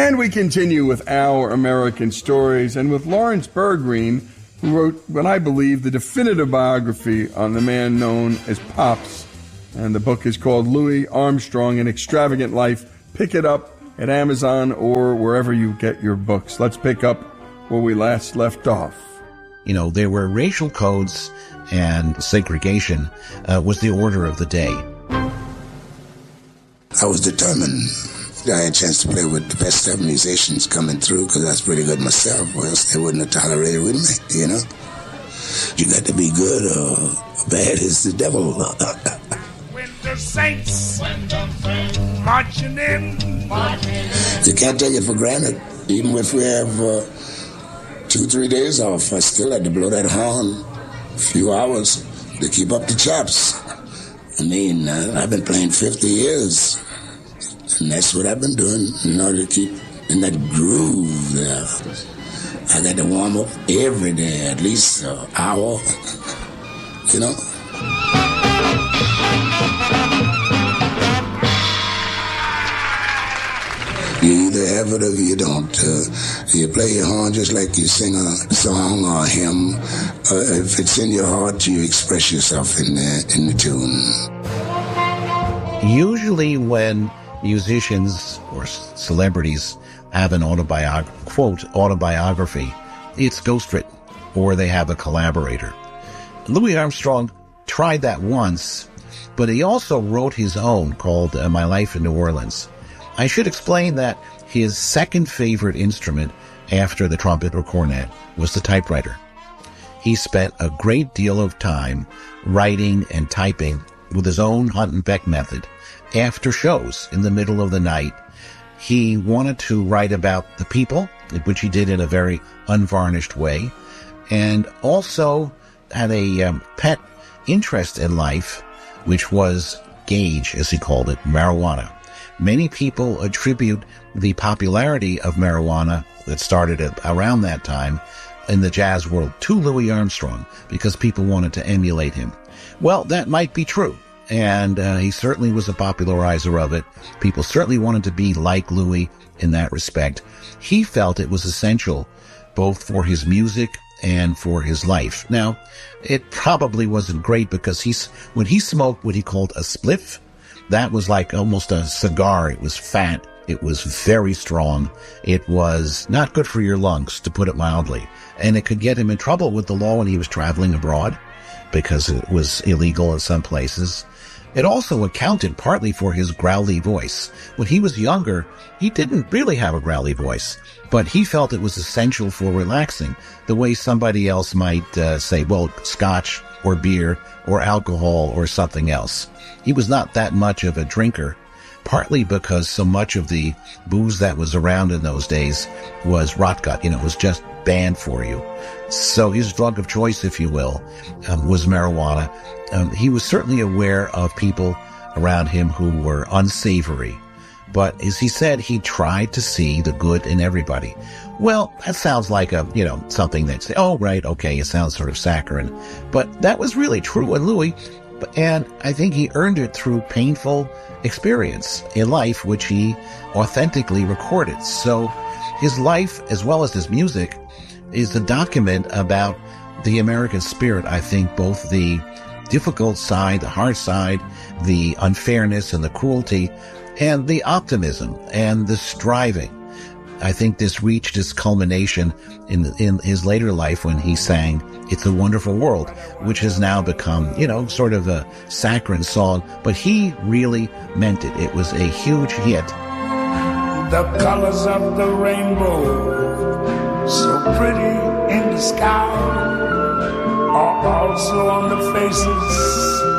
And we continue with Our American Stories, and with Lawrence Bergreen, who wrote what I believe the definitive biography on the man known as Pops. And the book is called Louis Armstrong, An Extravagant Life. Pick it up at Amazon or wherever you get your books. Let's pick up where we last left off. You know, there were racial codes, and segregation was the order of the day. I was determined. I had a chance to play with the best of musicians coming through because I was pretty good myself, or else they wouldn't have tolerated with me, you know? You got to be good or bad is the devil. When the saints marching in. You can't take it for granted. Even if we have 2-3 days off, I still had to blow that horn a few hours to keep up the chops. I mean, I've been playing 50 years. And that's what I've been doing in order to keep in that groove there. I got to warm up every day, at least an hour, you know. You either have it or you don't. You play your horn just like you sing a song or a hymn. If it's in your heart, you express yourself in the tune. Usually when musicians or celebrities have an quote, autobiography, it's ghostwritten, or they have a collaborator. Louis Armstrong tried that once, but he also wrote his own called My Life in New Orleans. I should explain that his second favorite instrument after the trumpet or cornet was the typewriter. He spent a great deal of time writing and typing with his own Hunt and Peck method. After shows in the middle of the night, he wanted to write about the people, which he did in a very unvarnished way, and also had a pet interest in life, which was gauge, as he called it, marijuana. Many people attribute the popularity of marijuana that started around that time in the jazz world to Louis Armstrong because people wanted to emulate him. Well, that might be true. And he certainly was a popularizer of it. People certainly wanted to be like Louis in that respect. He felt it was essential both for his music and for his life. Now, it probably wasn't great because when he smoked what he called a spliff, that was like almost a cigar. It was fat. It was very strong. It was not good for your lungs, to put it mildly. And it could get him in trouble with the law when he was traveling abroad because it was illegal in some places. It also accounted partly for his growly voice. When he was younger, he didn't really have a growly voice, but he felt it was essential for relaxing, the way somebody else might say, well, scotch or beer or alcohol or something else. He was not that much of a drinker, partly because so much of the booze that was around in those days was rot gut, was just banned for you. So his drug of choice, if you will, was marijuana. He was certainly aware of people around him who were unsavory. But as he said, he tried to see the good in everybody. Well, that sounds like something that's, oh, right, okay, it sounds sort of saccharine. But that was really true in Louis. And I think he earned it through painful experience in life, which he authentically recorded. So his life, as well as his music, is a document about the American spirit. I think both the difficult side, the hard side, the unfairness and the cruelty, and the optimism and the striving. I think this reached its culmination in his later life when he sang It's a Wonderful World, which has now become, sort of a saccharine song, but he really meant it. It was a huge hit. The colors of the rainbow, so pretty in the sky, are also on the faces